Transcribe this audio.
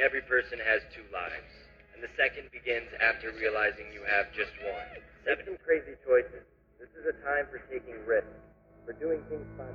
Every person has two lives, and the second begins after realizing you have just one. Make some crazy choices. This is a time for taking risks, for doing things spontaneously.